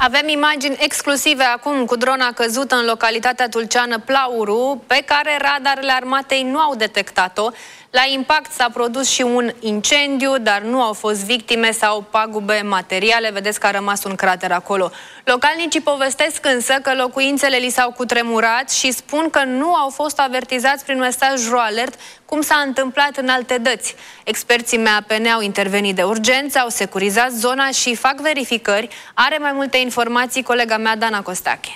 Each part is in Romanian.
Avem imagini exclusive acum cu drona căzută în localitatea tulceană Plauru, pe care radarele armatei nu au detectat-o. La impact s-a produs și un incendiu, dar nu au fost victime sau pagube materiale. Vedeți că a rămas un crater acolo. Localnicii povestesc însă că locuințele li s-au cutremurat și spun că nu au fost avertizați prin mesaj RoAlert, cum s-a întâmplat în alte dăți. Experții MAPN au intervenit de urgență, au securizat zona și fac verificări. Are mai multe informații colega mea, Dana Costache.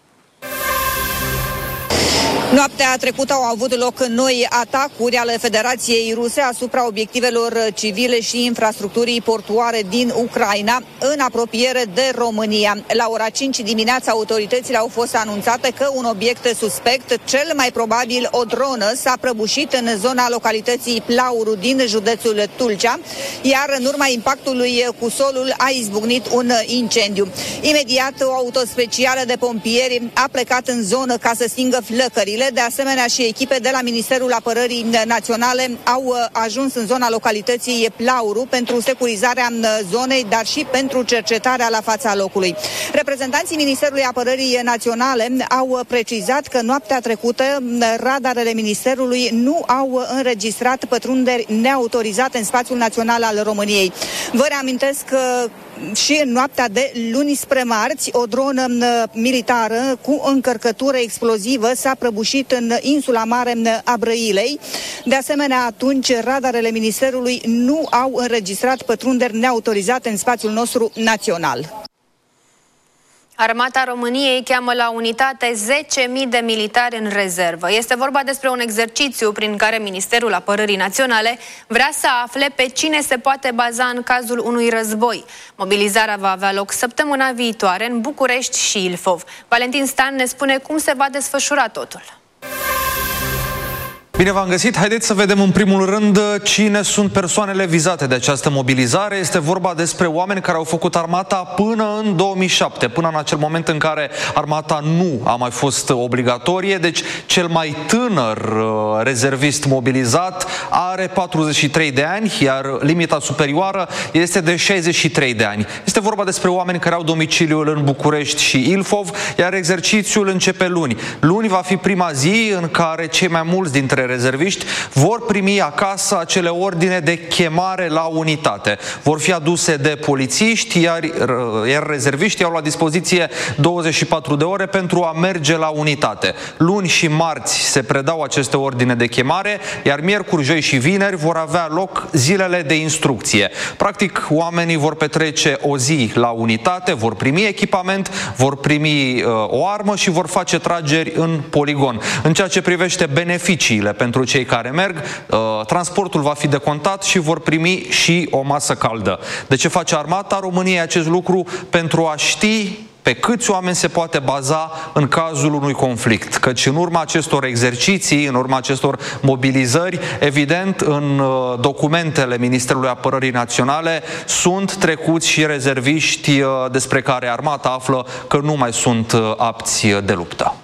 Noaptea trecută au avut loc noi atacuri ale Federației Ruse asupra obiectivelor civile și infrastructurii portuare din Ucraina, în apropiere de România. La ora 5 dimineața, autoritățile au fost anunțate că un obiect suspect, cel mai probabil o dronă, s-a prăbușit în zona localității Plauru din județul Tulcea, iar în urma impactului cu solul a izbucnit un incendiu. Imediat, o autospecială de pompieri a plecat în zonă ca să stingă flăcările. De asemenea, și echipe de la Ministerul Apărării Naționale au ajuns în zona localității Plauru pentru securizarea zonei, dar și pentru cercetarea la fața locului. Reprezentanții Ministerului Apărării Naționale au precizat că noaptea trecută radarele Ministerului nu au înregistrat pătrunderi neautorizate în spațiul național al României. Vă reamintesc că și în noaptea de luni spre marți, o dronă militară cu încărcătură explozivă s-a prăbușit în insula mare a Brăilei. De asemenea, atunci radarele Ministerului nu au înregistrat pătrunderi neautorizate în spațiul nostru național. Armata României cheamă la unitate 10.000 de militari în rezervă. Este vorba despre un exercițiu prin care Ministerul Apărării Naționale vrea să afle pe cine se poate baza în cazul unui război. Mobilizarea va avea loc săptămâna viitoare în București și Ilfov. Valentin Stan ne spune cum se va desfășura totul. Bine v-am găsit! Haideți să vedem în primul rând cine sunt persoanele vizate de această mobilizare. Este vorba despre oameni care au făcut armata până în 2007, până în acel moment în care armata nu a mai fost obligatorie. Deci cel mai tânăr rezervist mobilizat are 43 de ani, iar limita superioară este de 63 de ani. Este vorba despre oameni care au domiciliul în București și Ilfov, iar exercițiul începe luni. Luni va fi prima zi în care cei mai mulți dintre rezerviști vor primi acasă acele ordine de chemare la unitate. Vor fi aduse de polițiști, iar rezerviștii au la dispoziție 24 de ore pentru a merge la unitate. Luni și marți se predau aceste ordine de chemare, iar miercuri, joi și vineri vor avea loc zilele de instrucție. Practic, oamenii vor petrece o zi la unitate, vor primi echipament, vor primi o armă și vor face trageri în poligon. În ceea ce privește beneficiile pentru cei care merg, transportul va fi decontat și vor primi și o masă caldă. De ce face Armata României acest lucru? Pentru a ști pe câți oameni se poate baza în cazul unui conflict. Căci în urma acestor exerciții, în urma acestor mobilizări, evident, în documentele Ministerului Apărării Naționale sunt trecuți și rezerviști despre care Armata află că nu mai sunt apți de luptă.